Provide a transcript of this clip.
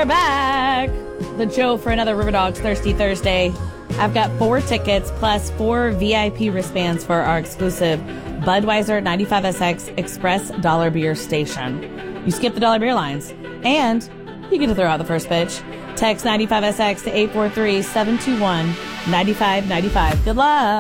back. The Joe for another River Dogs Thirsty Thursday. I've got 4 tickets plus 4 VIP wristbands for our exclusive Budweiser 95SX Express Dollar Beer Station. You skip the dollar beer lines, and you get to throw out the first pitch. Text 95SX to 843-721-9595. Good luck.